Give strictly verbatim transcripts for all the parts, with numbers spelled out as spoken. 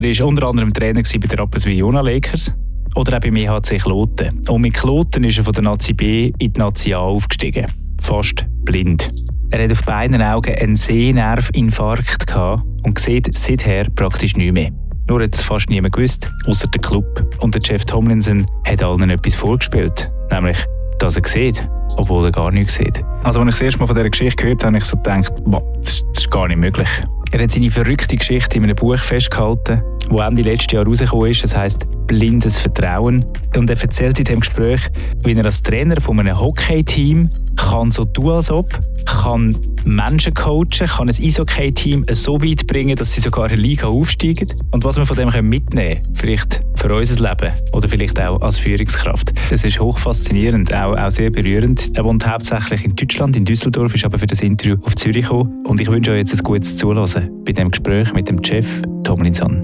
Er war unter anderem Trainer bei den Rapperswil Jona Lakers oder auch beim E H C Kloten. Und mit Kloten ist er von der Nazi B in die Nazi A aufgestiegen. Fast blind. Er hat auf beiden Augen einen Sehnervinfarkt gehabt und sieht seither praktisch nichts mehr. Nur hat es fast niemand gewusst, außer der Club. Und der Jeff Tomlinson hat allen etwas vorgespielt. Nämlich, dass er sieht, obwohl er gar nichts sieht. Also, als ich das erste Mal von dieser Geschichte gehört habe, habe ich so gedacht, boah, das ist gar nicht möglich. Er hat seine verrückte Geschichte in einem Buch festgehalten, das Ende letzten Jahr rausgekommen ist. Das heisst «Blindes Vertrauen». Und er erzählt in diesem Gespräch, wie er als Trainer von einem Hockey-Team kann so tun, als ob, kann Menschen coachen, kann ein Eishockey-Team so weit bringen, dass sie sogar in der Liga aufsteigen. Und was wir von dem mitnehmen können, vielleicht für unser Leben oder vielleicht auch als Führungskraft. Das ist hochfaszinierend, auch, auch sehr berührend. Er wohnt hauptsächlich in Deutschland, in Düsseldorf, ist aber für das Interview auf Zürich gekommen. Und ich wünsche euch jetzt ein gutes Zuhören bei dem Gespräch mit dem Jeff Tomlinson.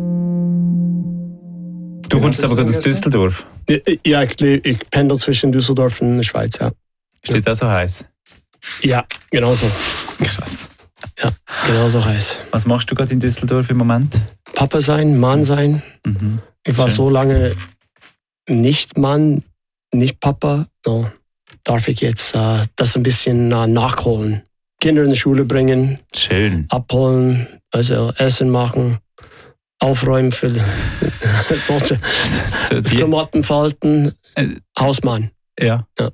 Du kommst aber gerade aus Düsseldorf? Ja, ich, ich pendel zwischen Düsseldorf und der Schweiz. Ja. Ist das so heiß? Ja, genau so. Krass. Ja, genau so heiß. Was machst du gerade in Düsseldorf im Moment? Papa sein, Mann sein. Mhm. Ich war Schön. so lange nicht Mann, nicht Papa. No. Darf ich jetzt uh, das ein bisschen uh, nachholen. Kinder in die Schule bringen. Schön. Abholen, also Essen machen. Aufräumen für solche so die, Klamotten falten. äh, Hausmann. Ja. ja.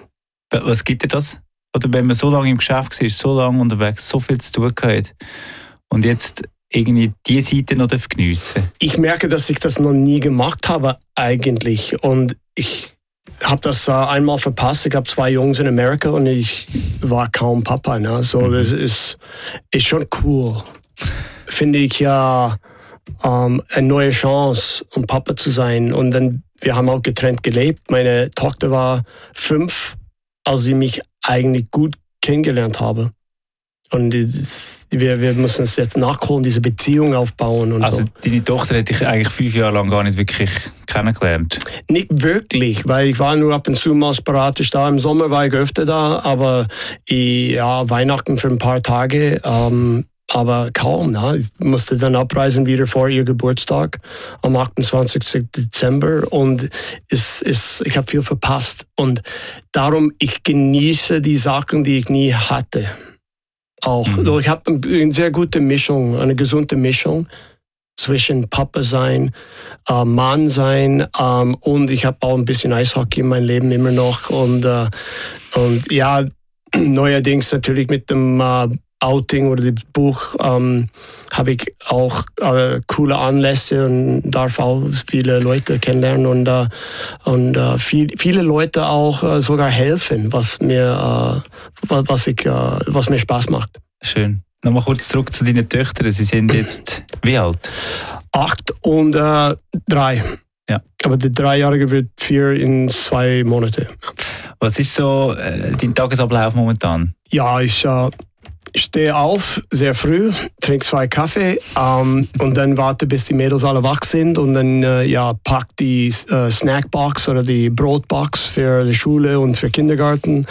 Was gibt dir das? Oder wenn man so lange im Geschäft war, so lange unterwegs, so viel zu tun hat und jetzt irgendwie diese Seite noch geniessen darf? Ich merke, dass ich das noch nie gemacht habe eigentlich. Und ich habe das äh, einmal verpasst. Ich habe zwei Jungs in Amerika und ich war kaum Papa. Ne? So, mhm. Das ist, ist schon cool. Finde ich ja ähm, eine neue Chance, um Papa zu sein. Und dann, wir haben auch getrennt gelebt. Meine Tochter war fünf, als ich mich eigentlich gut kennengelernt habe. Und wir, wir müssen es jetzt nachholen, diese Beziehung aufbauen und also so. Deine Tochter hätte ich eigentlich fünf Jahre lang gar nicht wirklich kennengelernt? Nicht wirklich, weil ich war nur ab und zu mal sporadisch da. Im Sommer war ich öfter da, aber ich, ja, Weihnachten für ein paar Tage. Ähm, aber kaum. Ne? Ich musste dann abreisen wieder vor ihr Geburtstag am achtundzwanzigsten Dezember und es, es, ich habe viel verpasst. Und darum, ich genieße die Sachen, die ich nie hatte. Auch. Mhm. Also ich habe eine sehr gute Mischung, eine gesunde Mischung zwischen Papa sein, äh, Mann sein ähm, und ich habe auch ein bisschen Eishockey in meinem Leben immer noch. Und, äh, und ja, neuerdings natürlich mit dem äh, Outing oder dem Buch ähm, habe ich auch äh, coole Anlässe und darf auch viele Leute kennenlernen und, äh, und äh, viel, viele Leute auch äh, sogar helfen, was mir, äh, was, ich, äh, was mir Spaß macht. Schön. Nochmal kurz zurück zu deinen Töchtern. Sie sind jetzt wie alt? Acht und äh, drei. Ja. Aber der Dreijährige wird vier in zwei Monate. Was ist so äh, dein Tagesablauf momentan? Ja, ich äh, stehe auf sehr früh, trinke zwei Kaffee ähm, und dann warte, bis die Mädels alle wach sind und dann äh, ja, pack die äh, Snackbox oder die Brotbox für die Schule und für Kindergarten.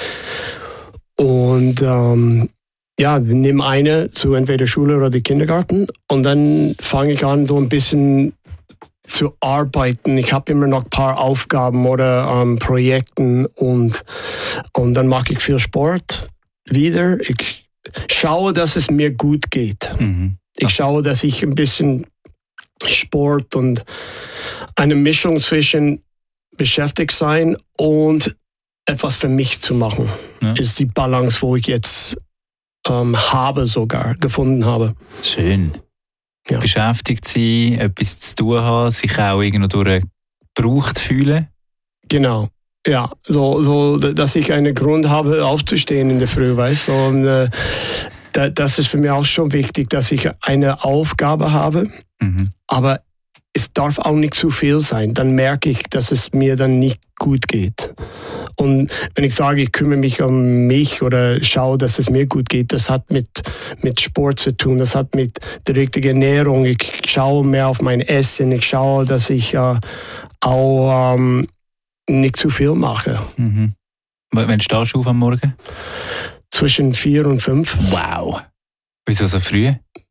Und ähm, ja, nehme eine zu entweder Schule oder die Kindergarten und dann fange ich an, so ein bisschen zu arbeiten. Ich habe immer noch ein paar Aufgaben oder ähm, Projekten und, und dann mache ich viel Sport wieder. Ich schaue, dass es mir gut geht. Mhm. Ich schaue, dass ich ein bisschen Sport und eine Mischung zwischen beschäftigt sein und etwas für mich zu machen, ja. Ist die Balance, wo ich jetzt ähm, habe sogar, gefunden habe. Schön. Ja. Beschäftigt sein, etwas zu tun haben, sich auch irgendwo gebraucht fühlen. Genau. Ja, so, so, dass ich einen Grund habe, aufzustehen in der Früh, weißt du. Und äh, da, das ist für mich auch schon wichtig, dass ich eine Aufgabe habe, mhm. aber es darf auch nicht zu viel sein. Dann merke ich, dass es mir dann nicht gut geht. Und wenn ich sage, ich kümmere mich um mich oder schaue, dass es mir gut geht, das hat mit, mit Sport zu tun, das hat mit der richtigen Ernährung. Ich schaue mehr auf mein Essen, ich schaue, dass ich äh, auch ähm, nicht zu viel mache. Mhm. Wann stehst du auf am Morgen? Zwischen vier und fünf. Wow. Wieso so früh?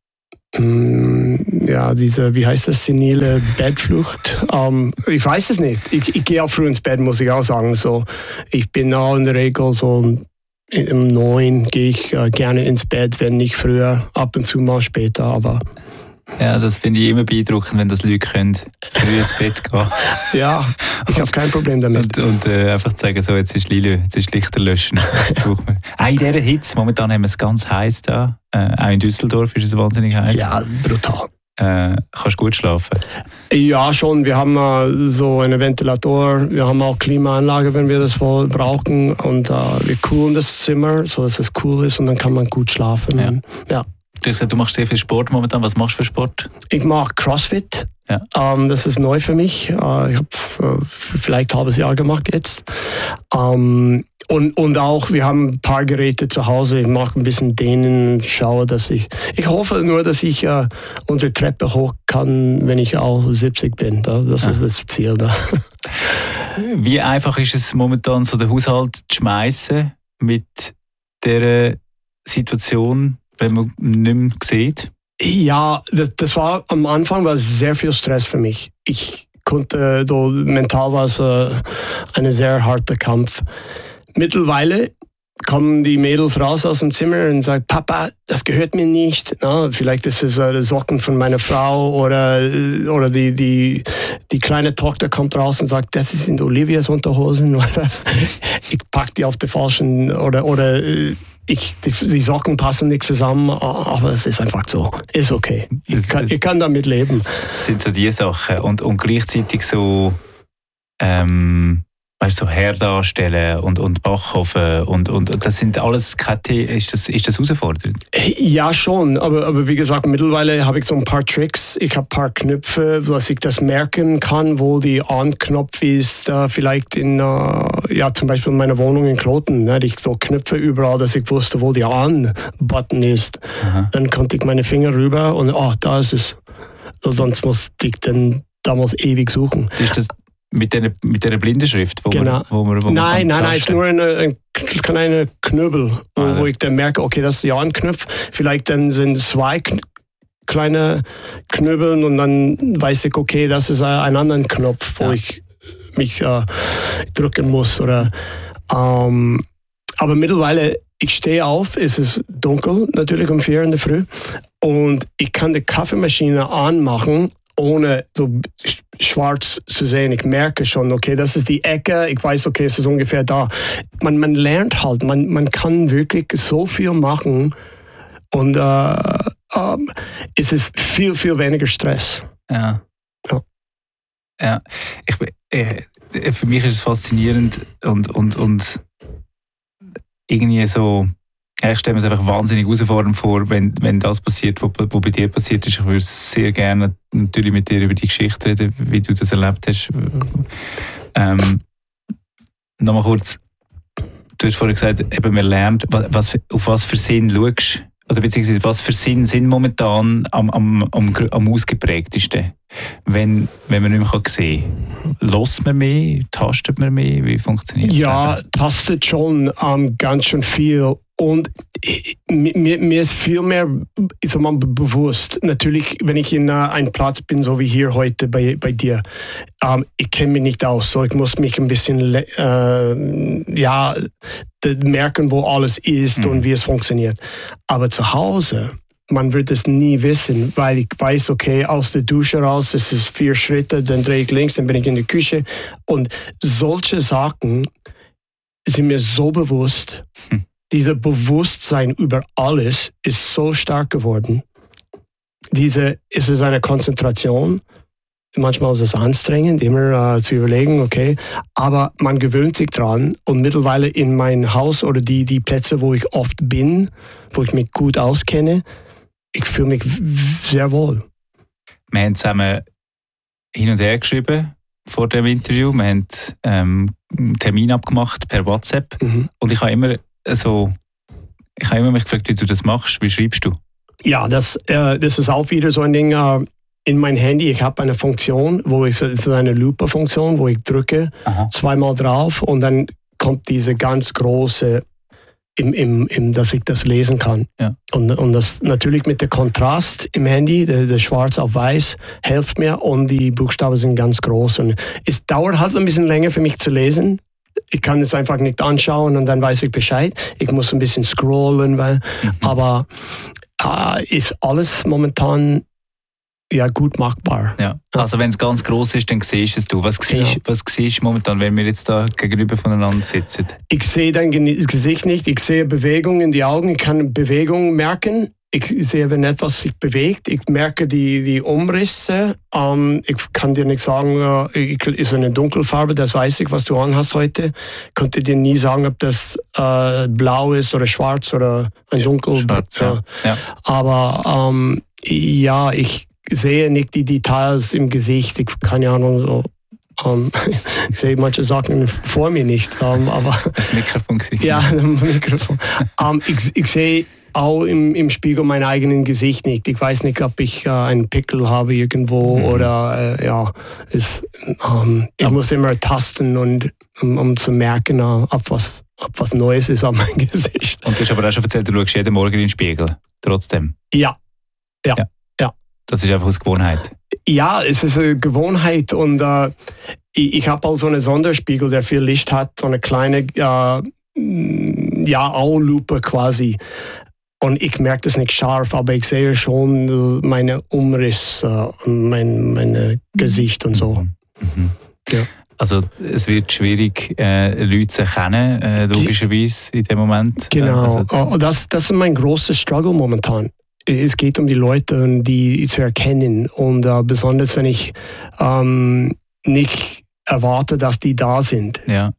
Ja, diese, wie heißt das, senile Bettflucht. Ähm, ich weiß es nicht. Ich, ich gehe auch früh ins Bett, muss ich auch sagen. So, ich bin auch in der Regel so um neun gehe ich äh, gerne ins Bett, wenn nicht früher, ab und zu mal später, aber... Ja, das finde ich immer beeindruckend, wenn das Leute können, früh ins Bett gehen. Ja, ich habe kein Problem damit. Und, und äh, einfach sagen, so, jetzt ist Lilö, jetzt ist Lichter löschen. Jetzt brauchen wir. Auch in dieser Hitze, momentan haben wir es ganz heiß da. Äh, auch in Düsseldorf ist es wahnsinnig heiß. Ja, brutal. Äh, kannst du gut schlafen? Ja, schon. Wir haben äh, so einen Ventilator, wir haben auch Klimaanlage, wenn wir das wohl brauchen. Und äh, wir kühlen das Zimmer, sodass es cool ist und dann kann man gut schlafen. Ja. Und, ja. Du hast gesagt, du machst sehr viel Sport momentan. Was machst du für Sport? Ich mache CrossFit. Ja. Ähm, das ist neu für mich. Äh, ich habe äh, vielleicht ein halbes Jahr gemacht jetzt. Ähm, und, und auch, wir haben ein paar Geräte zu Hause. Ich mache ein bisschen dehnen, schaue, dass ich... Ich hoffe nur, dass ich äh, unsere Treppe hoch kann, wenn ich auch siebzig bin. Da. Das ja. ist das Ziel. Da. Wie einfach ist es momentan, so den Haushalt zu schmeißen mit dieser Situation, wenn man nicht mehr sieht? Ja, das, das war am Anfang war sehr viel Stress für mich. Ich konnte, so, mental war es äh, ein sehr harter Kampf. Mittlerweile kommen die Mädels raus aus dem Zimmer und sagen, Papa, das gehört mir nicht. Na, vielleicht ist es äh, Socken von meiner Frau oder, oder die, die, die kleine Tochter kommt raus und sagt, das sind Olivias Unterhosen. Oder ich pack die auf die falschen oder, oder Ich, die, die Socken passen nicht zusammen, aber es ist einfach so. Ist okay. Ich kann, ich kann damit leben. Das sind so die Sachen. Und, und gleichzeitig so, ähm, weißt du, so Herd anstellen und, und Backofen und, und das sind alles Kette. Ist das, ist das herausfordernd? Ja, schon. Aber, aber wie gesagt, mittlerweile habe ich so ein paar Tricks. Ich habe ein paar Knöpfe, dass ich das merken kann, wo die On-Knopf ist. Äh, vielleicht in, äh, ja, zum Beispiel in meiner Wohnung in Kloten. Ne, hatte ich so Knöpfe überall, dass ich wusste, wo die On-Button ist. Aha. Dann konnte ich meine Finger rüber und, oh, da ist es. Sonst musste ich dann damals ewig suchen. Ist das Mit der, mit der Blindenschrift? Wo genau. man, wo man, wo nein, man nein, nein, es ist nur ein, ein kleiner Knüppel, wo, ah, wo ich dann merke, okay, das ist ja ein Knopf. Vielleicht dann sind zwei kn- kleine Knüppeln und dann weiß ich, okay, das ist ein anderer Knopf, wo ja. ich mich äh, drücken muss. Oder, ähm, aber mittlerweile, ich stehe auf, es ist dunkel, natürlich um vier in der Früh, und ich kann die Kaffeemaschine anmachen, ohne so schwarz zu sehen. Ich merke schon, okay, das ist die Ecke, ich weiß, okay, es ist ungefähr da. Man, man lernt halt, man, man kann wirklich so viel machen und äh, ähm, es ist viel, viel weniger Stress. Ja. Ja. ja. Ich, ich, für mich ist es faszinierend und, und, und irgendwie so, ich stelle mir es einfach wahnsinnig herausfordernd vor, wenn, wenn das passiert, was bei dir passiert ist. Ich würde sehr gerne natürlich mit dir über die Geschichte reden, wie du das erlebt hast. Ähm, Nochmal kurz, du hast vorhin gesagt, eben man lernt, was, auf was für Sinn schaust, oder beziehungsweise was für Sinn sind momentan am, am, am, am ausgeprägtesten, wenn, wenn man nicht mehr sehen kann. Hört man mehr, tastet man mehr, wie funktioniert das? Ja, tastet schon ähm, ganz schön viel. Und mir, mir ist viel mehr ist man bewusst. Natürlich, wenn ich in uh, einem Platz bin, so wie hier heute bei, bei dir, ähm, ich kenne mich nicht aus, so ich muss mich ein bisschen äh, ja, merken, wo alles ist mhm. und wie es funktioniert. Aber zu Hause, man wird es nie wissen, weil ich weiß, okay, aus der Dusche raus, es ist vier Schritte, dann drehe ich links, dann bin ich in der Küche. Und solche Sachen sind mir so bewusst. Mhm. Dieses Bewusstsein über alles ist so stark geworden. Diese, es ist eine Konzentration. Manchmal ist es anstrengend, immer äh, zu überlegen, okay. Aber man gewöhnt sich dran. Und mittlerweile in mein Haus oder die, die Plätze, wo ich oft bin, wo ich mich gut auskenne, ich fühle mich sehr wohl. Wir haben zusammen hin und her geschrieben vor dem Interview. Wir haben ähm, einen Termin abgemacht per WhatsApp. Mhm. Und ich habe immer so, ich habe immer mich gefragt, wie du das machst. Wie schreibst du? Ja, das, äh, das ist auch wieder so ein Ding. Äh, in mein Handy, ich habe eine Funktion, wo ich, das ist eine Lupe-Funktion, wo ich drücke Aha. zweimal drauf und dann kommt diese ganz große, im, im, im, dass ich das lesen kann. Ja. Und, und das natürlich mit dem Kontrast im Handy, der, der Schwarz auf Weiß, hilft mir und die Buchstaben sind ganz groß. Und es dauert halt ein bisschen länger für mich zu lesen. Ich kann es einfach nicht anschauen und dann weiß ich Bescheid. Ich muss ein bisschen scrollen, weil, mhm. aber äh, ist alles momentan ja, gut machbar. Ja. Also wenn es ganz gross ist, dann siehst du es. Was siehst, ja. was siehst du momentan, wenn wir jetzt da gegenüber voneinander sitzen? Ich sehe dein Gesicht nicht. Ich sehe Bewegung in die Augen. Ich kann Bewegung merken. Ich sehe, wenn etwas sich bewegt. Ich merke die, die Umrisse. Ähm, ich kann dir nicht sagen, äh, ist eine Dunkelfarbe, das weiß ich, was du anhast heute. Ich konnte dir nie sagen, ob das äh, blau ist oder schwarz oder ein dunkel. Schwarz, ja. Ja. Ja. Aber ähm, ja, ich sehe nicht die Details im Gesicht. Ich keine Ahnung, so, um, ich sehe manche Sachen vor mir nicht. Um, aber das Mikrofon gesehen. Ja, das Mikrofon. um, ich, ich sehe auch im, im Spiegel mein eigenes Gesicht nicht. Ich weiß nicht, ob ich äh, einen Pickel habe irgendwo mhm. oder äh, ja, es, um, ich ja. muss immer tasten und um, um zu merken, uh, ob was ob was Neues ist an meinem Gesicht. Und du hast aber auch schon erzählt, du schaust jeden Morgen in den Spiegel. Trotzdem. Ja. Ja. ja. Das ist einfach aus Gewohnheit. Ja, es ist eine Gewohnheit und äh, ich, ich habe auch so einen Sonderspiegel, der viel Licht hat, so eine kleine äh, ja, Aulupe quasi. Und ich merke das nicht scharf, aber ich sehe schon meine Umrisse, äh, mein meine Gesicht und so. Mhm. Ja. Also es wird schwierig, äh, Leute zu erkennen, äh, logischerweise in dem Moment. Genau, also, das, das ist mein großes Struggle momentan. Es geht um die Leute, die zu erkennen und äh, besonders wenn ich ähm, nicht erwarte, dass die da sind. Ja.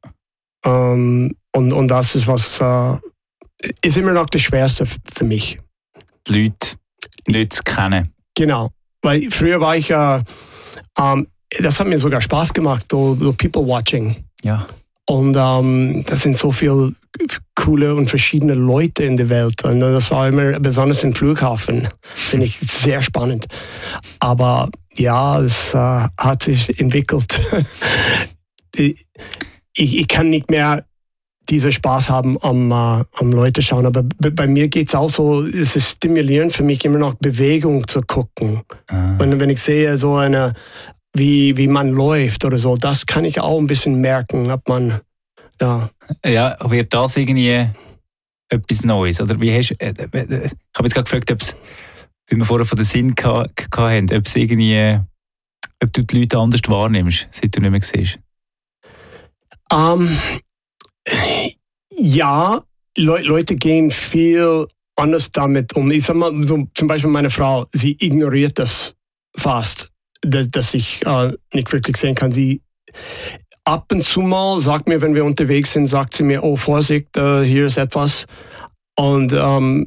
Ähm, und, und das ist was äh, ist immer noch das Schwerste für mich. Die Leute nicht zu kennen. Genau, weil früher war ich, äh, ähm, das hat mir sogar Spaß gemacht, so, so People Watching. Ja. Und ähm, das sind so viele coole und verschiedene Leute in der Welt. Und das war immer, besonders im Flughafen, finde ich sehr spannend. Aber ja, es äh, hat sich entwickelt. ich, ich kann nicht mehr diesen Spaß haben am, äh, am Leute schauen. Aber b- bei mir geht es auch so, es ist stimulierend für mich, immer noch Bewegung zu gucken. Ah. Und wenn ich sehe, so eine Wie, wie man läuft oder so, das kann ich auch ein bisschen merken, ob man, ja. Ja, wird das irgendwie etwas Neues? Oder wie hast, äh, äh, ich habe jetzt gerade gefragt, ob es, wie wir vorher von den Sinn hatten, ob es irgendwie, ob du die Leute anders wahrnimmst, seit du nicht mehr siehst. Um, ja, Le- Leute gehen viel anders damit um. Ich sag mal, so, zum Beispiel meine Frau, sie ignoriert das fast. Dass ich äh, nicht wirklich sehen kann. Sie ab und zu mal sagt mir, wenn wir unterwegs sind, sagt sie mir, oh Vorsicht, äh, hier ist etwas. Und ähm,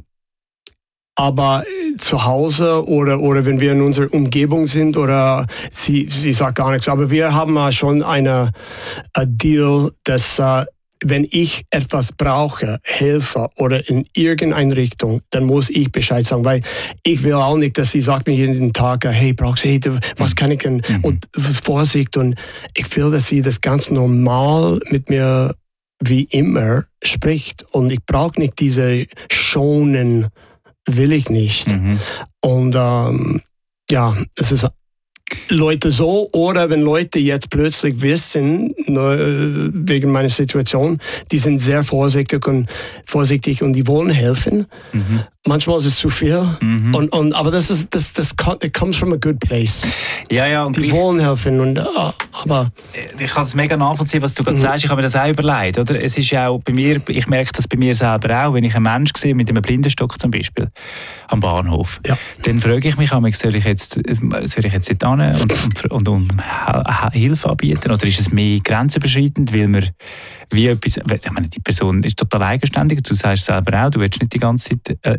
aber zu Hause oder, oder wenn wir in unserer Umgebung sind oder sie, sie sagt gar nichts. Aber wir haben äh, schon einen Deal, dass äh, wenn ich etwas brauche, Hilfe oder in irgendeine Richtung, dann muss ich Bescheid sagen, weil ich will auch nicht, dass sie sagt mir jeden Tag, hey, brauchst du, hey, was kann ich denn, mhm. und Vorsicht, und ich will, dass sie das ganz normal mit mir wie immer spricht und ich brauche nicht diese Schonen, will ich nicht. Mhm. Und ähm, ja, es ist Leute so, oder wenn Leute jetzt plötzlich wissen, ne, wegen meiner Situation, die sind sehr vorsichtig und vorsichtig und die wollen helfen. Mhm. Manchmal ist es zu viel. Mhm. Und, und, aber das ist das, das it comes from a good place. Ja, ja, und die wollen helfen. Und, aber ich kann es mega nachvollziehen, was du gerade mhm. sagst. Ich habe mir das auch überlegt. Oder? Es ist ja auch bei mir, ich merke das bei mir selber auch, wenn ich einen Mensch sehe, mit einem Blindenstock zum Beispiel, am Bahnhof, ja. dann frage ich mich, soll ich jetzt, soll ich jetzt nicht hin und, und, und um Hilfe anbieten? Oder ist es mehr grenzüberschreitend, weil man wie etwas, ich meine, die Person ist total eigenständig, du sagst selber auch, du willst nicht die ganze Zeit, äh,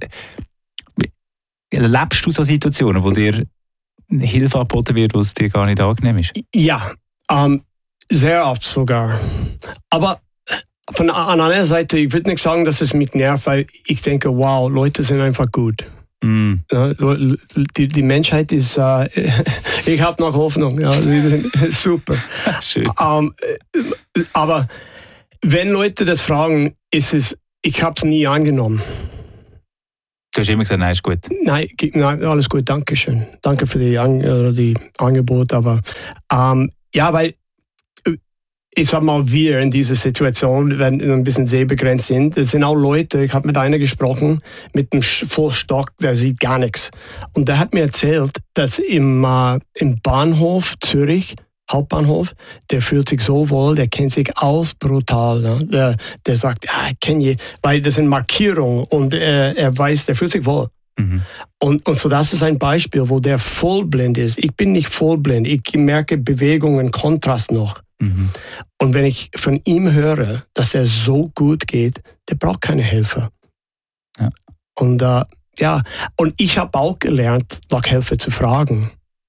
erlebst du so Situationen, wo dir Hilfe angeboten wird, wo es dir gar nicht angenehm ist? Ja, ähm, sehr oft sogar. Aber von an einer Seite, ich würde nicht sagen, dass es mich nervt, weil ich denke, wow, Leute sind einfach gut. Mm. Ja, die, die Menschheit ist, äh, ich habe noch Hoffnung, ja, super. Schön. Ähm, aber wenn Leute das fragen, ist es ich habe es nie angenommen. Du hast immer gesagt, nein, ist gut. Nein, nein alles gut, danke schön. Danke für die, An äh, die Angebot. Aber ähm, ja, weil ich sag mal, wir in dieser Situation, wenn wir ein bisschen sehbegrenzt sind, es sind auch Leute, ich habe mit einer gesprochen, mit einem Vollstock, der sieht gar nichts. Und der hat mir erzählt, dass im, äh, im Bahnhof Zürich, Hauptbahnhof, der fühlt sich so wohl, der kennt sich aus brutal. Ne? Der, der sagt, ja, ich kenne je, weil das sind Markierungen und äh, er weiß, der fühlt sich wohl. Mhm. Und, und so das ist ein Beispiel, wo der vollblind ist. Ich bin nicht vollblind, ich merke Bewegungen, Kontrast noch. Mhm. Und wenn ich von ihm höre, dass er so gut geht, der braucht keine Hilfe. Ja. Und äh, ja, und ich habe auch gelernt, nach Hilfe zu fragen.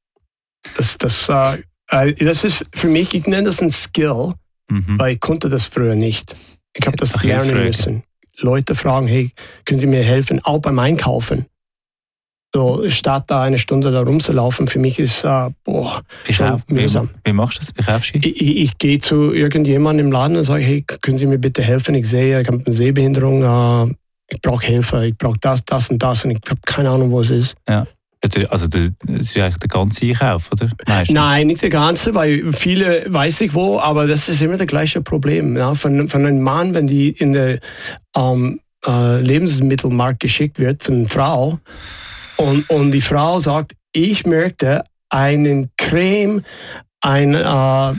Das, das, äh, das ist für mich, ich nenne das ein Skill, mhm. weil ich konnte das früher nicht. Ich habe das Ach, lernen Hilfe. müssen. Leute fragen, hey, können Sie mir helfen, auch beim Einkaufen? So, statt da eine Stunde da rumzulaufen, für mich ist äh, boah, schon mühsam. Wie, wie machst du das? Bekaufst du? Ich, ich, ich gehe zu irgendjemandem im Laden und sage, hey, können Sie mir bitte helfen? Ich sehe, ich habe eine Sehbehinderung, äh, ich brauche Hilfe, ich brauche das, das und das und ich habe keine Ahnung, wo es ist. Ja. Also das ist eigentlich der ganze Einkauf, oder? Meistens. Nein, nicht der ganze, weil viele weiß ich wo, aber das ist immer das gleiche Problem. Ja? Von, von einem Mann, wenn die in den ähm, äh, Lebensmittelmarkt geschickt wird, von einer Frau, Und, und die Frau sagt, ich möchte einen Creme, ein, äh,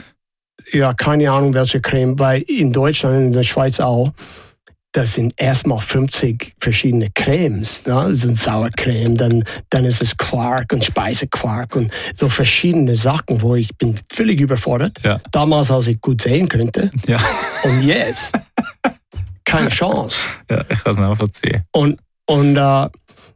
ja, keine Ahnung welche Creme, weil in Deutschland, in der Schweiz auch, das sind erstmal fünfzig verschiedene Cremes. Ja? Das sind Sauercreme, dann, dann ist es Quark und Speisequark und so verschiedene Sachen, wo ich bin völlig überfordert. Ja. Damals, als ich gut sehen könnte. Ja. Und jetzt, keine Chance. Ja, ich kann es nachvollziehen. Und, und äh,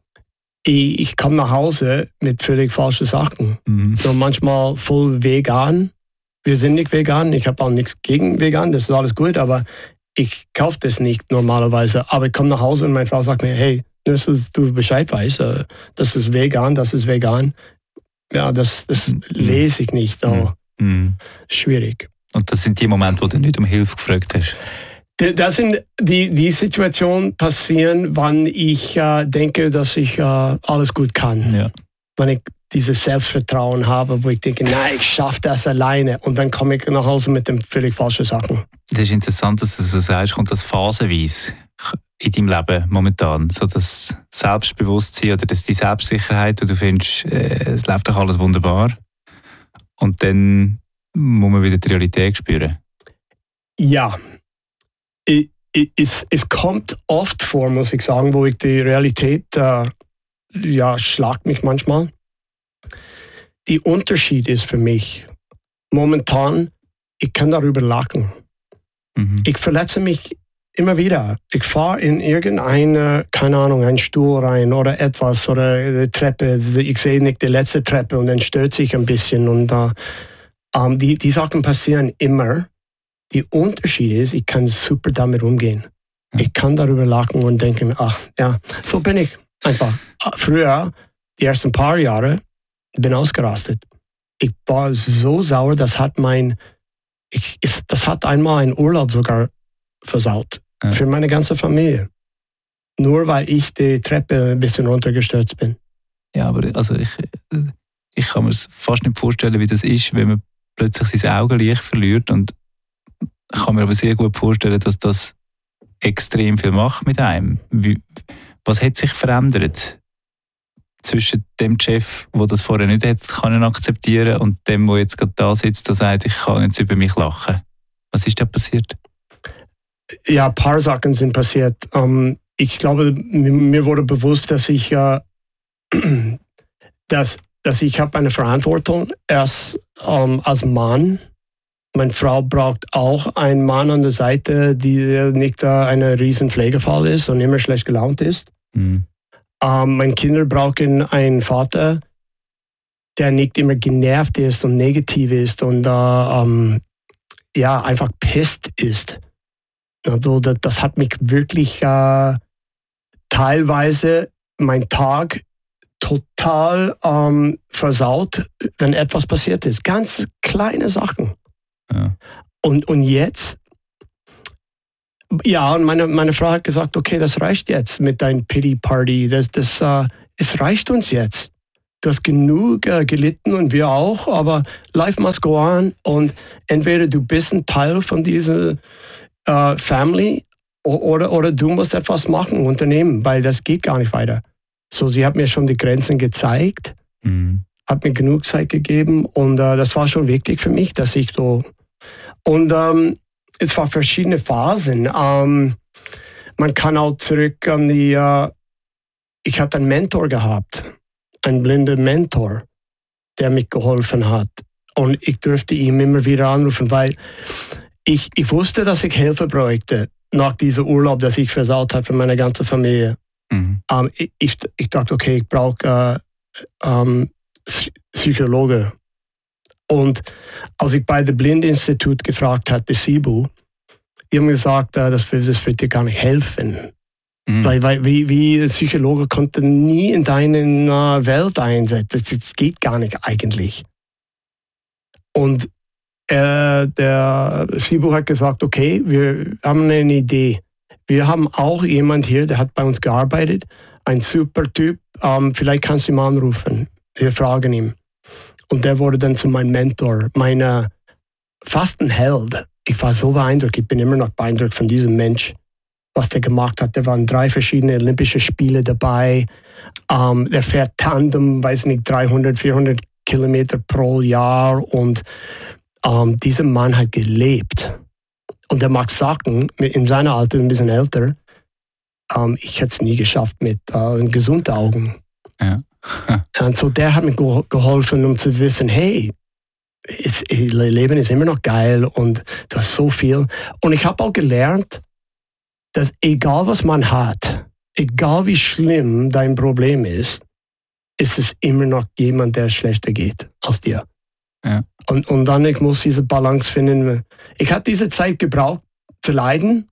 Ich, ich komme nach Hause mit völlig falschen Sachen. Mhm. So manchmal voll vegan. Wir sind nicht vegan. Ich habe auch nichts gegen vegan. Das ist alles gut. Aber ich kaufe das nicht normalerweise. Aber ich komme nach Hause und meine Frau sagt mir, hey, nur dass du Bescheid weißt, das ist vegan, das ist vegan. Ja, das, das mhm. lese ich nicht. Oh, mhm. Schwierig. Und das sind die Momente, wo du nicht um Hilfe gefragt hast? Das sind die, die Situationen passieren, wann ich äh, denke, dass ich äh, alles gut kann. Ja. Wenn ich dieses Selbstvertrauen habe, wo ich denke, nein, ich schaffe das alleine. Und dann komme ich nach Hause mit den völlig falschen Sachen. Das ist interessant, dass du so sagst, kommt das phasenweise in deinem Leben momentan? So das Selbstbewusstsein oder das die Selbstsicherheit, wo du findest, äh, es läuft doch alles wunderbar. Und dann muss man wieder die Realität spüren. Ja. Es, es kommt oft vor, muss ich sagen, wo ich die Realität, äh, ja, schlagt mich manchmal. Der Unterschied ist für mich, momentan, ich kann darüber lachen. Mhm. Ich verletze mich immer wieder. Ich fahre in irgendeine, keine Ahnung, einen Stuhl rein oder etwas oder eine Treppe. Ich sehe nicht die letzte Treppe und dann stürze ich ein bisschen. Und äh, ähm, die, die Sachen passieren immer. Der Unterschied ist, ich kann super damit umgehen. Ich kann darüber lachen und denken, ach ja, so bin ich einfach. Früher, die ersten paar Jahre, bin ausgerastet. Ich war so sauer, das hat mein, ich, das hat einmal einen Urlaub sogar versaut. Ja. Für meine ganze Familie. Nur weil ich die Treppe ein bisschen runtergestürzt bin. Ja, aber also ich, ich kann mir fast nicht vorstellen, wie das ist, wenn man plötzlich sein Augenlicht verliert. Und ich kann mir aber sehr gut vorstellen, dass das extrem viel macht mit einem. Wie, was hat sich verändert zwischen dem Chef, der das vorher nicht hätte können akzeptieren, und dem, der jetzt gerade da sitzt, der sagt, ich kann jetzt über mich lachen? Was ist da passiert? Ja, ein paar Sachen sind passiert. Ähm, ich glaube, mir wurde bewusst, dass ich, äh, dass, dass ich habe eine Verantwortung erst ähm, als Mann. Meine Frau braucht auch einen Mann an der Seite, der nicht äh, ein riesen Pflegefall ist und immer schlecht gelaunt ist. Mhm. Ähm, meine Kinder brauchen einen Vater, der nicht immer genervt ist und negativ ist und äh, ähm, ja, einfach pisst ist. Also das, das hat mich wirklich äh, teilweise mein Tag total ähm, versaut, wenn etwas passiert ist. Ganz kleine Sachen. Ja. Und, und jetzt, Ja, und meine, meine Frau hat gesagt, okay, das reicht jetzt mit deinem Pity Party. Das, das, uh, es reicht uns jetzt. Du hast genug uh, gelitten und wir auch, aber life must go on. Und entweder du bist ein Teil von dieser uh, Family oder, oder du musst etwas machen, unternehmen, weil das geht gar nicht weiter. So, sie hat mir schon die Grenzen gezeigt, mhm. hat mir genug Zeit gegeben und uh, das war schon wichtig für mich, dass ich so... Und um, es waren verschiedene Phasen. Um, man kann auch zurück an die... Uh, ich hatte einen Mentor gehabt, einen blinden Mentor, der mir geholfen hat. Und ich durfte ihn immer wieder anrufen, weil ich, ich wusste, dass ich Hilfe bräuchte nach diesem Urlaub, das ich versaut habe für meine ganze Familie. Mhm. Um, ich, ich, ich dachte, okay, ich brauche uh, um, Psychologe. Und als ich bei dem Blindinstitut gefragt hatte, S I B U, die haben gesagt, uh, das, das wird dir gar nicht helfen. Mhm. Weil, weil wie, wie Psychologe konnte nie in deine uh, Welt einsetzen. Das, das geht gar nicht eigentlich. Und äh, der S I B U hat gesagt, okay, wir haben eine Idee. Wir haben auch jemand hier, der hat bei uns gearbeitet, ein super Typ, um, vielleicht kannst du ihn mal anrufen. Wir fragen ihn. Und der wurde dann zu meinem Mentor, meiner fast ein Held. Ich war so beeindruckt, ich bin immer noch beeindruckt von diesem Mensch, was der gemacht hat. Da waren drei verschiedene Olympische Spiele dabei. Um, der fährt Tandem, weiß nicht, dreihundert, vierhundert Kilometer pro Jahr. Und um, dieser Mann hat gelebt. Und der mag Sachen, in seiner Alter, ein bisschen älter, um, ich hätte es nie geschafft mit uh, gesunden Augen. Ja. Und so der hat mir geholfen, um zu wissen, hey, ist, Leben ist immer noch geil und du hast so viel. Und ich habe auch gelernt, dass egal was man hat, egal wie schlimm dein Problem ist, ist es immer noch jemand, der schlechter geht als dir. Ja. Und, und dann, ich muss diese Balance finden. Ich habe diese Zeit gebraucht, zu leiden.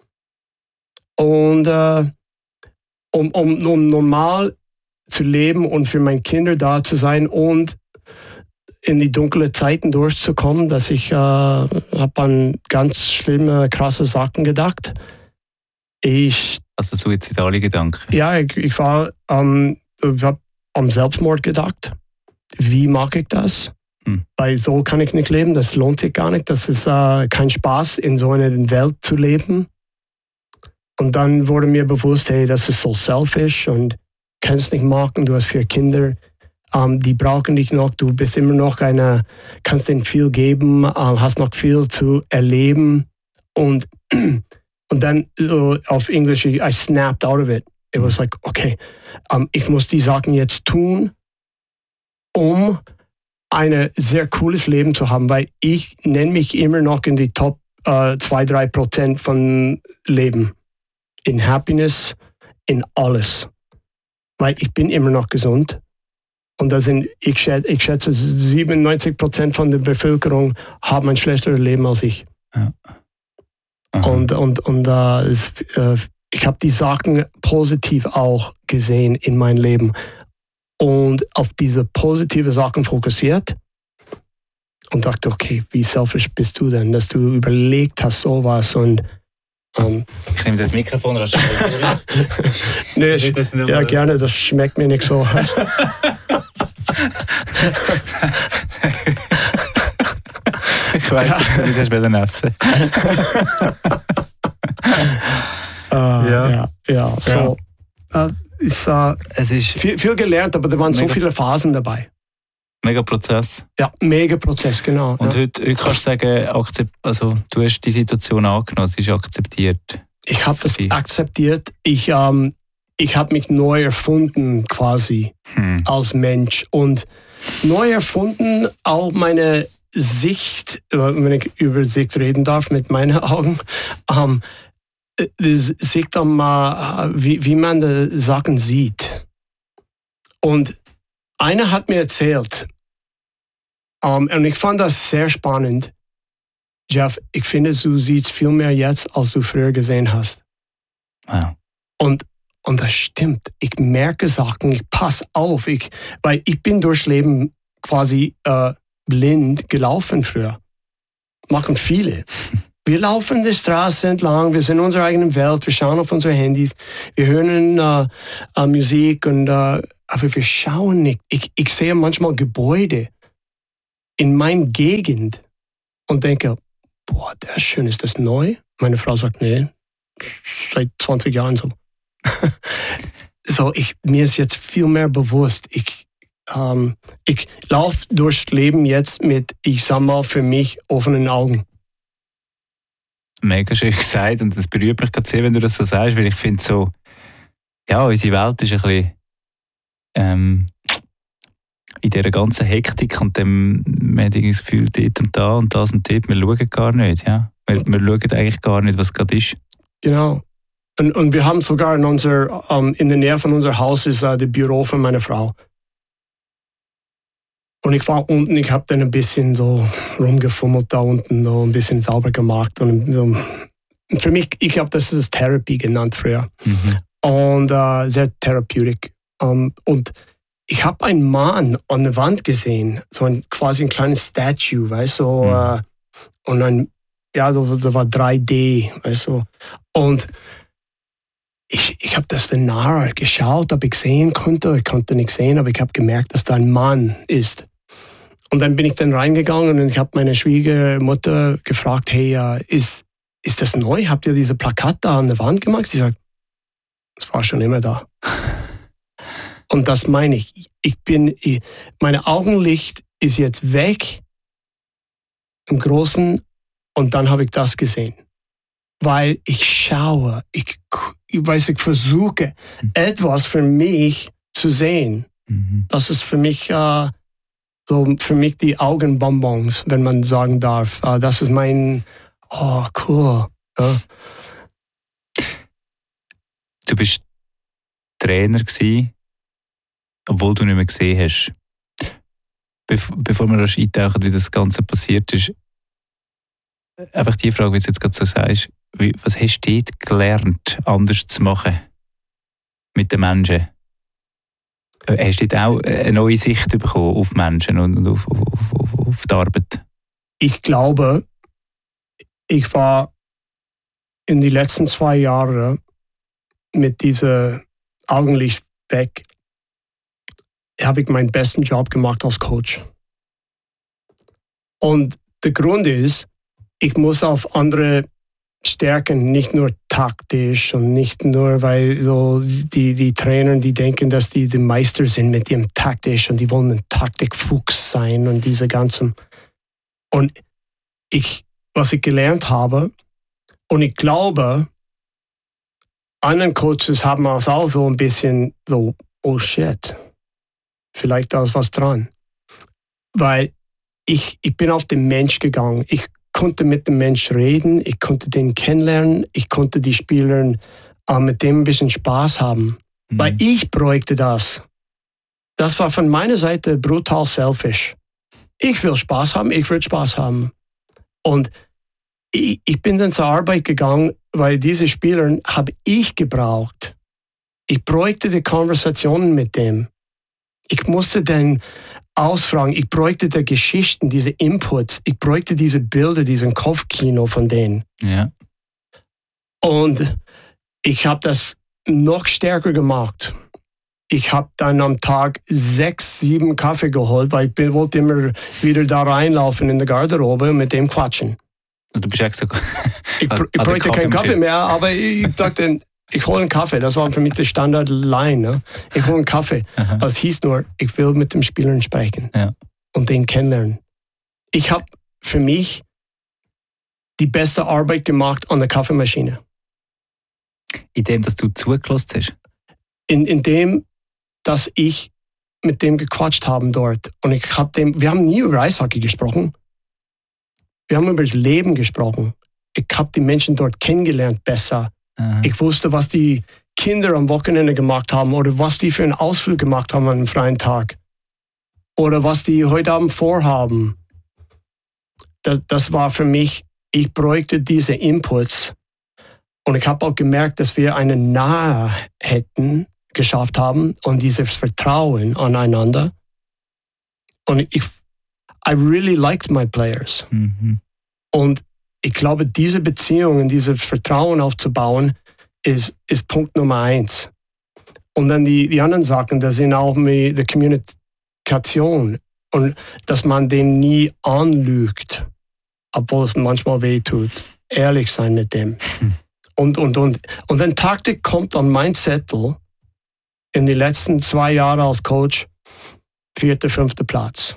Und äh, um, um, um normal zu leben und für meine Kinder da zu sein und in die dunklen Zeiten durchzukommen, dass ich äh, habe an ganz schlimme, krasse Sachen gedacht. Ich, also suizidale Gedanken? Ja, ich, ich war, ähm, ich habe am Selbstmord gedacht. Wie mache ich das? Hm. Weil so kann ich nicht leben, das lohnt sich gar nicht. Das ist äh, kein Spaß, in so einer Welt zu leben. Und dann wurde mir bewusst, hey, das ist so selfish und kannst nicht machen, du hast vier Kinder, ähm, die brauchen dich noch, du bist immer noch eine, kannst ihnen viel geben, äh, hast noch viel zu erleben. Und, und dann uh, auf Englisch, I snapped out of it. It was like, okay, um, ich muss die Sachen jetzt tun, um ein sehr cooles Leben zu haben, weil ich nenne mich immer noch in die Top äh, zwei bis drei Prozent von Leben. In Happiness, in alles. Weil ich bin immer noch gesund. Und da sind, ich schätze, ich schätze siebenundneunzig Prozent von der Bevölkerung haben ein schlechteres Leben als ich. Ja. Und, und, und uh, es, uh, ich habe die Sachen positiv auch gesehen in meinem Leben. Und auf diese positive Sachen fokussiert. Und dachte, okay, wie selfish bist du denn, dass du überlegt hast sowas und Um, ich nehme das Mikrofon rasch. Nee, ja, gerne, das schmeckt mir nicht so. Ich weiß, dass du das später essen. uh, ja. ja, ja, so. Ja. Uh, ist, uh, es ist viel, viel gelernt, aber da waren so viele Phasen dabei. Mega Prozess. Ja, mega Prozess, genau. Und ja. heute, heute kannst du sagen, akzept, also, du hast die Situation angenommen, sie ist akzeptiert. Ich habe das akzeptiert. Ich, ähm, ich habe mich neu erfunden quasi hm. als Mensch. Und neu erfunden auch meine Sicht, wenn ich über Sicht reden darf mit meinen Augen, ähm, das Sicht um, uh, wie, wie man die Sachen sieht. Und einer hat mir erzählt, um, und ich fand das sehr spannend, Jeff, ich finde, du siehst viel mehr jetzt, als du früher gesehen hast. Wow. Und, und das stimmt. Ich merke Sachen, ich passe auf, ich, weil ich bin durchs Leben quasi äh, blind gelaufen früher. Machen viele. Wir laufen die Straße entlang, wir sind in unserer eigenen Welt, wir schauen auf unsere Handys, wir hören uh, uh, Musik, und, uh, aber wir schauen nicht. Ich, ich sehe manchmal Gebäude in meiner Gegend und denke, boah, das ist schön, ist das neu? Meine Frau sagt, nee, seit zwanzig Jahren so. So, ich, mir ist jetzt viel mehr bewusst. Ich, ähm, ich laufe durchs Leben jetzt mit, ich sag mal, für mich offenen Augen. Mega schön gesagt, und das berührt mich gerade sehr, wenn du das so sagst, weil ich finde so, ja, unsere Welt ist ein bisschen ähm, in dieser ganzen Hektik und dem, man hat das Gefühl, dort und da und das und dort, wir schauen gar nicht, ja. Wir, wir schauen eigentlich gar nicht, was gerade ist. Genau. Und, und wir haben sogar in unser, um, in der Nähe von unserem Haus ist uh, das Büro von meiner Frau. Und ich war unten, ich habe dann ein bisschen so rumgefummelt da unten, so ein bisschen sauber gemacht. Und so. Für mich, ich habe das als Therapie genannt früher. Mhm. Und uh, sehr therapeutic. Um, und ich habe einen Mann an der Wand gesehen, so ein, quasi ein kleines Statue, weißt du, so, mhm. uh, und ein, ja, so, so war drei D, weißt du. Und ich, ich habe das dann nahe geschaut, ob ich sehen konnte. Ich konnte nicht sehen, aber ich habe gemerkt, dass da ein Mann ist. Und dann bin ich dann reingegangen und ich habe meine Schwiegermutter gefragt, hey, uh, ist, ist das neu? Habt ihr diese Plakate da an der Wand gemacht? Sie sagt, das war schon immer da. Und das meine ich. Ich bin, ich, meine Augenlicht ist jetzt weg im Großen, und dann habe ich das gesehen. Weil ich schaue, ich, ich weiß, ich versuche, mhm. etwas für mich zu sehen. Mhm. Das ist für mich uh, so für mich die Augenbonbons, wenn man sagen darf. Uh, das ist mein, oh, cool. Ja. Du bist Trainer gewesen, obwohl du nicht mehr gesehen hast. Be- bevor wir rasch eintauchen, wie das Ganze passiert ist, einfach die Frage, wie du jetzt gerade so sagst, wie, was hast du dort gelernt, anders zu machen mit den Menschen? Hast du dort auch eine neue Sicht bekommen auf Menschen und auf, auf, auf, auf die Arbeit? Ich glaube, ich war in den letzten zwei Jahren mit dieser Augenlicht weg, habe ich meinen besten Job gemacht als Coach. Und der Grund ist, ich muss auf andere stärken, nicht nur taktisch und nicht nur, weil so die, die Trainer, die denken, dass die die Meister sind mit ihrem taktisch und die wollen ein Taktikfuchs sein und diese ganzen. Und ich, was ich gelernt habe, und ich glaube, anderen Coaches haben auch so ein bisschen so, oh shit, vielleicht da ist was dran. Weil ich, ich bin auf den Mensch gegangen. Ich konnte mit dem Mensch reden, ich konnte den kennenlernen, ich konnte die Spieler äh, mit dem ein bisschen Spaß haben. Mhm. Weil ich bräuchte das. Das war von meiner Seite brutal selfish. Ich will Spaß haben, ich will Spaß haben. Und ich, ich bin dann zur Arbeit gegangen, weil diese Spieler habe ich gebraucht. Ich bräuchte die Konversationen mit dem. Ich musste dann ausfragen, ich bräuchte die Geschichten, diese Inputs, ich bräuchte diese Bilder, diesen Kopfkino von denen. Ja. Und ich habe das noch stärker gemacht. Ich habe dann am Tag sechs, sieben Kaffee geholt, weil ich wollte immer wieder da reinlaufen in der Garderobe und mit dem quatschen. Und du bist extra... ich, ich bräuchte keinen Kaffee mehr, aber ich dachte, ich hole einen Kaffee. Das war für mich der Standard-Line. Ne? Ich hole einen Kaffee. Aber es hieß nur, ich will mit dem Spieler sprechen ja. und den kennenlernen. Ich habe für mich die beste Arbeit gemacht an der Kaffeemaschine. In dem, dass du zugelassen hast? In, in dem, dass ich mit dem gequatscht habe dort. Und ich hab dem, wir haben nie über Eishockey gesprochen. Wir haben über das Leben gesprochen. Ich habe die Menschen dort kennengelernt besser. Aha. Ich wusste, was die Kinder am Wochenende gemacht haben oder was die für einen Ausflug gemacht haben an einem freien Tag. Oder was die heute Abend vorhaben. Das, das war für mich, ich bräuchte diese Inputs. Und ich habe auch gemerkt, dass wir eine Nahe hätten, geschafft haben und dieses Vertrauen aneinander. Und ich, I really liked my players. Mhm. Und ich glaube, diese Beziehungen, dieses Vertrauen aufzubauen, ist, ist Punkt Nummer eins. Und dann die, die anderen Sachen, das sind auch mit der Kommunikation und dass man den nie anlügt, obwohl es manchmal weh tut. Ehrlich sein mit dem. Hm. Und, und, und. Und wenn Taktik kommt an mein Zettel, in den letzten zwei Jahren als Coach, vierter, fünfter Platz.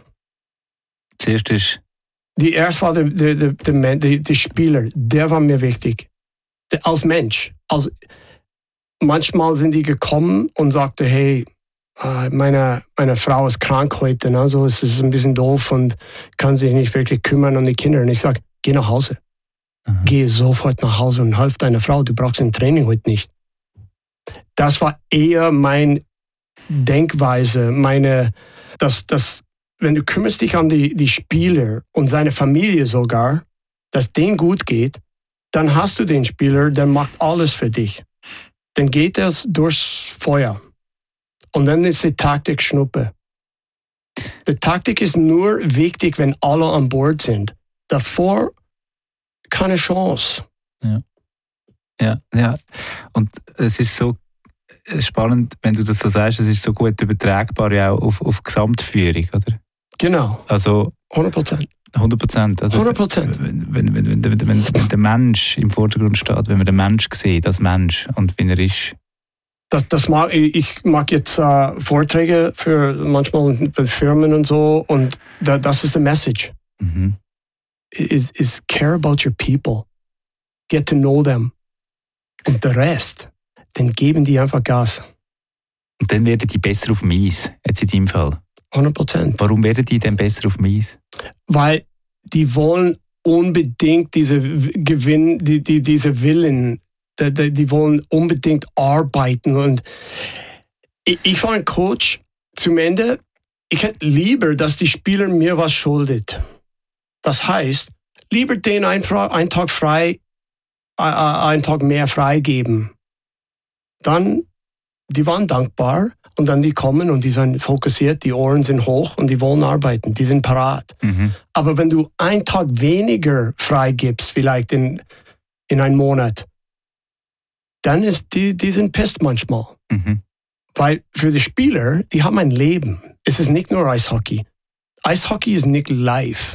Zuerst ist... Die erste war der, der, der, der, der, der Spieler, der war mir wichtig. Der, als Mensch. Als, manchmal sind die gekommen und sagten, hey, meine, meine Frau ist krank heute, ne? So ist es ein bisschen doof und kann sich nicht wirklich kümmern um die Kinder. Und ich sage, geh nach Hause. Mhm. Geh sofort nach Hause und hilf deiner Frau, du brauchst ein Training heute nicht. Das war eher meine Denkweise, meine, dass, dass wenn du kümmerst dich an die, die Spieler und seine Familie sogar, dass denen gut geht, dann hast du den Spieler, der macht alles für dich. Dann geht er durchs Feuer. Und dann ist die Taktik Schnuppe. Die Taktik ist nur wichtig, wenn alle an Bord sind. Davor keine Chance. Ja, ja, ja. Und es ist so spannend, wenn du das so sagst, es ist so gut übertragbar ja auch auf, auf Gesamtführung, oder? Genau. Also hundert Prozent. hundert Prozent. Also hundert Prozent. Wenn, wenn, wenn, wenn, wenn, wenn der Mensch im Vordergrund steht, wenn man den Mensch sieht als Mensch und wie er ist. Das, das mag, ich mag jetzt äh, Vorträge für manchmal bei Firmen und so und da, das ist die Message. Mhm. Is, is care about your people. Get to know them. Und der Rest, dann geben die einfach Gas. Und dann werden die besser auf dem Eis, jetzt in deinem Fall. hundert Prozent. Warum werden die denn besser auf dem Eis? Weil die wollen unbedingt diese Gewinn, die, die, diese Willen, die, die, die wollen unbedingt arbeiten. Und ich, ich war ein Coach zum Ende. Ich hätte lieber, dass die Spieler mir was schuldet. Das heißt, lieber den einen, einen Tag frei, einen Tag mehr freigeben. Dann, die waren dankbar und dann die kommen und die sind fokussiert, die Ohren sind hoch und die wollen arbeiten, die sind parat. Mhm. Aber wenn du einen Tag weniger freigibst, vielleicht in, in einem Monat, dann ist die, die sind pest manchmal. Mhm. Weil für die Spieler, die haben ein Leben. Es ist nicht nur Eishockey. Eishockey ist nicht live.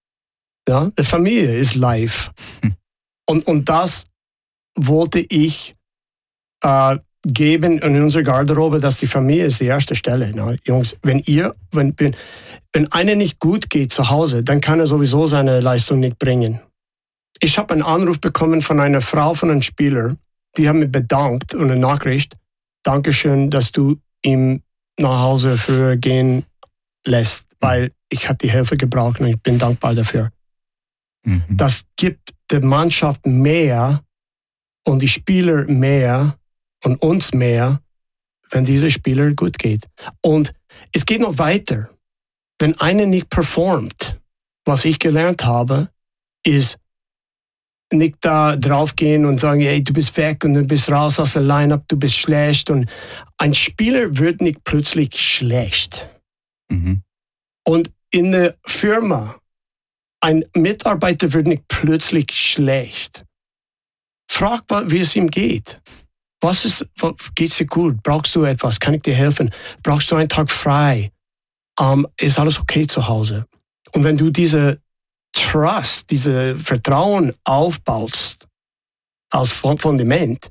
Ja, die Familie ist live. Mhm. Und, und das wollte ich äh, geben in unserer Garderobe, dass die Familie ist die erste Stelle. Na, Jungs, wenn ihr, wenn, wenn, wenn einer nicht gut geht zu Hause, dann kann er sowieso seine Leistung nicht bringen. Ich habe einen Anruf bekommen von einer Frau, von einem Spieler, die hat mich bedankt und eine Nachricht, Dankeschön, dass du ihm nach Hause früher gehen lässt, weil ich hatte die Hilfe gebraucht und ich bin dankbar dafür. Mhm. Das gibt der Mannschaft mehr und die Spieler mehr und uns mehr, wenn dieser Spieler gut geht. Und es geht noch weiter. Wenn einer nicht performt, was ich gelernt habe, ist nicht da draufgehen und sagen, hey, du bist weg und du bist raus aus der Line-Up, du bist schlecht. Und ein Spieler wird nicht plötzlich schlecht. Mhm. Und in der Firma, ein Mitarbeiter wird nicht plötzlich schlecht. Frag, wie es ihm geht. Was ist, geht's dir gut? Brauchst du etwas? Kann ich dir helfen? Brauchst du einen Tag frei? Um, ist alles okay zu Hause? Und wenn du diese Trust, diese Vertrauen aufbaust als Fundament,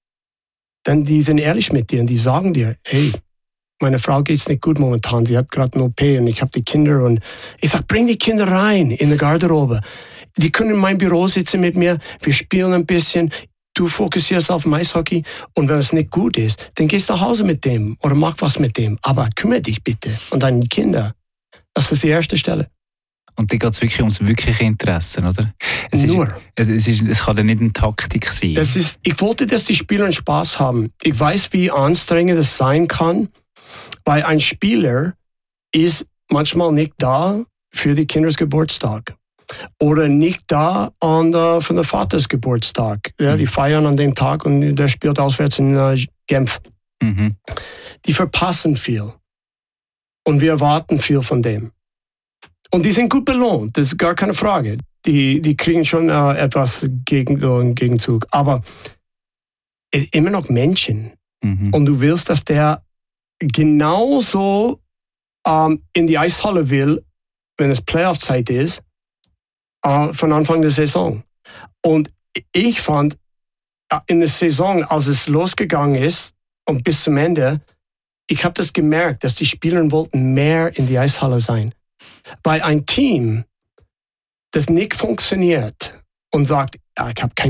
dann die sind ehrlich mit dir und die sagen dir, hey, meine Frau geht's nicht gut momentan, sie hat gerade eine O P und ich habe die Kinder und ich sage, bring die Kinder rein in die Garderobe. Die können in meinem Büro sitzen mit mir, wir spielen ein bisschen, du fokussierst auf Eishockey und wenn es nicht gut ist, dann gehst du nach Hause mit dem oder mach was mit dem. Aber kümmere dich bitte um deine Kinder. Das ist die erste Stelle. Und da geht es wirklich ums wirkliche Interesse, oder? Es Nur. Ist, es, ist, es kann ja nicht eine Taktik sein. Das ist, ich wollte, dass die Spieler Spaß haben. Ich weiß, wie anstrengend es sein kann, weil ein Spieler ist manchmal nicht da für die Kindersgeburtstag. Oder nicht da an der, von der Vaters Geburtstag. Ja, mhm. Die feiern an dem Tag und der spielt auswärts in uh, Genf. Mhm. Die verpassen viel. Und wir erwarten viel von dem. Und die sind gut belohnt, das ist gar keine Frage. die, die kriegen schon äh, etwas gegen, so einen Gegenzug. Aber immer noch Menschen. Mhm. Und du willst, dass der genauso ähm, in die Eishalle will, wenn es Playoff-Zeit ist, äh, von Anfang der Saison. Und ich fand, äh, in der Saison, als es losgegangen ist und bis zum Ende, ich habe das gemerkt, dass die Spieler wollten mehr in die Eishalle sein. Weil ein Team, das nicht funktioniert und sagt, ja, ich habe kein